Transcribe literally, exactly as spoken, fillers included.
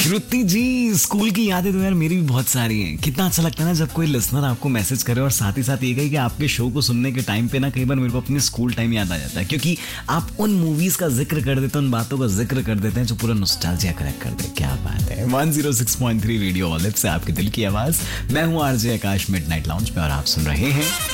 श्रुति जी, school की यादें तो यार मेरी भी बहुत सारी हैं। कितना अच्छा लगता है ना जब कोई लिसनर आपको मैसेज करे और साथ ही साथ ये कहे कि आपके शो को सुनने के टाइम पे ना कई बार मेरे को अपने स्कूल टाइम याद आ जाता है, क्योंकि आप उन मूवीज का जिक्र कर देते हैं, उन बातों का जिक्र कर देते हैं जो पूरा नॉस्टैल्जिया कनेक्ट कर दे। क्या बात है। One zero six point three radio olive से आपके दिल की आवाज। मैं हूँ आरजे आकाश मिडनाइट लाउंज में और आप सुन रहे हैं